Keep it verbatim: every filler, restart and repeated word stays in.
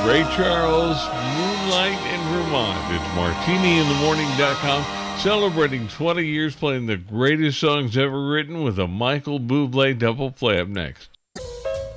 Ray Charles, Moonlight in Vermont. It's martini in the morning dot com, celebrating twenty years playing the greatest songs ever written with a Michael Bublé double play up next.